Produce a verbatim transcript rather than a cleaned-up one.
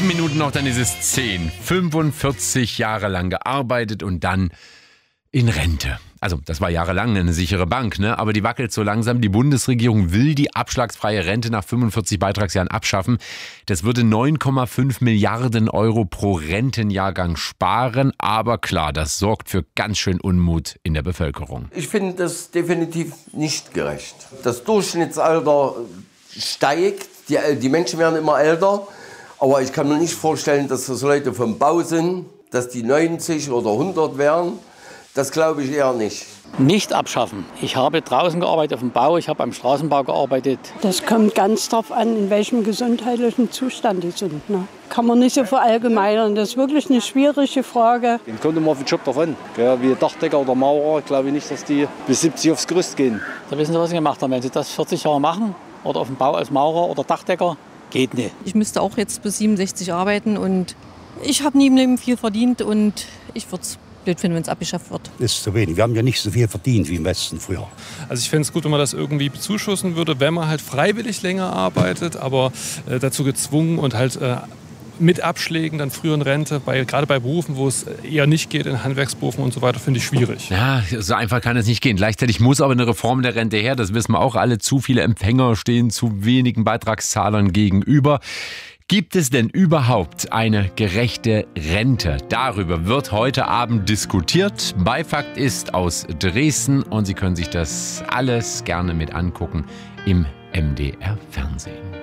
Minuten noch, dann ist es zehn. fünfundvierzig Jahre lang gearbeitet und dann in Rente. Also das war jahrelang eine sichere Bank, ne? Aber die wackelt so langsam. Die Bundesregierung will die abschlagsfreie Rente nach fünfundvierzig Beitragsjahren abschaffen. Das würde neun Komma fünf Milliarden Euro pro Rentenjahrgang sparen. Aber klar, das sorgt für ganz schön Unmut in der Bevölkerung. Ich finde das definitiv nicht gerecht. Das Durchschnittsalter steigt, die, die Menschen werden immer älter. Aber ich kann mir nicht vorstellen, dass das Leute vom Bau sind, dass die neunzig oder hundert wären. Das glaube ich eher nicht. Nicht abschaffen. Ich habe draußen gearbeitet auf dem Bau, ich habe am Straßenbau gearbeitet. Das kommt ganz darauf an, in welchem gesundheitlichen Zustand die sind. Ne? Kann man nicht so verallgemeinern. Das ist wirklich eine schwierige Frage. Dem kommt immer auf den Job davon. Ja, wie Dachdecker oder Maurer, glaube ich nicht, dass die bis siebzig aufs Gerüst gehen. Da wissen Sie, was Sie gemacht haben. Wenn Sie das vierzig Jahre machen oder auf dem Bau als Maurer oder Dachdecker, geht nicht. Ich müsste auch jetzt bis siebenundsechzig arbeiten und ich habe nie im Leben viel verdient und ich würde es blöd finden, wenn es abgeschafft wird. Das ist zu wenig. Wir haben ja nicht so viel verdient wie im Westen früher. Also ich fände es gut, wenn man das irgendwie bezuschussen würde, wenn man halt freiwillig länger arbeitet, aber äh, dazu gezwungen und halt äh, mit Abschlägen dann früher in Rente, bei, gerade bei Berufen, wo es eher nicht geht, in Handwerksberufen und so weiter, finde ich schwierig. Ja, so einfach kann es nicht gehen. Gleichzeitig muss aber eine Reform der Rente her, das wissen wir auch alle. Zu viele Empfänger stehen zu wenigen Beitragszahlern gegenüber. Gibt es denn überhaupt eine gerechte Rente? Darüber wird heute Abend diskutiert. Bei Fakt ist aus Dresden und Sie können sich das alles gerne mit angucken im M D R Fernsehen.